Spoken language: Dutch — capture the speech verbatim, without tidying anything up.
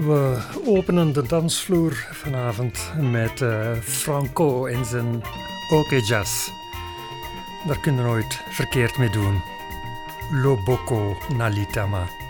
We openen de dansvloer vanavond met uh, Franco en zijn Oke Jazz. Daar kun je nooit verkeerd mee doen. Loboko Nalitama.